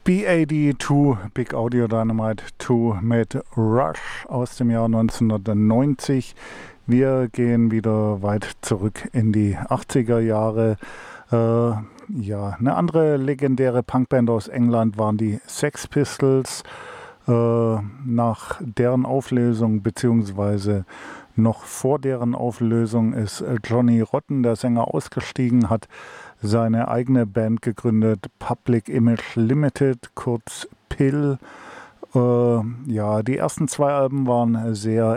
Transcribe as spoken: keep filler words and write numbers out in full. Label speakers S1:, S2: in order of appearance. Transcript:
S1: B A D zwei, Big Audio Dynamite zwei mit Rush aus dem Jahr neunzehnhundertneunzig. Wir gehen wieder weit zurück in die achtziger Jahre. Äh, ja, eine andere legendäre Punkband aus England waren die Sex Pistols. Äh, nach deren Auflösung beziehungsweise noch vor deren Auflösung ist Johnny Rotten, der Sänger, ausgestiegen, hat seine eigene Band gegründet, Public Image Limited, kurz P I L. Äh, ja, die ersten zwei Alben waren sehr